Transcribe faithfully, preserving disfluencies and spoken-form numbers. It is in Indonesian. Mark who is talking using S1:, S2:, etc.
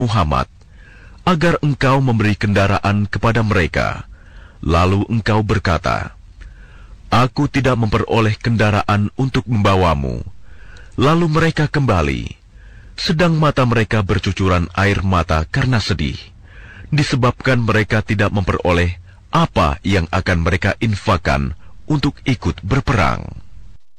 S1: Muhammad, agar engkau memberi kendaraan kepada mereka. Lalu engkau berkata, Aku tidak memperoleh kendaraan untuk membawamu. Lalu mereka kembali, sedang mata mereka bercucuran air mata karena sedih, disebabkan mereka tidak memperoleh apa yang akan mereka infakkan untuk ikut berperang.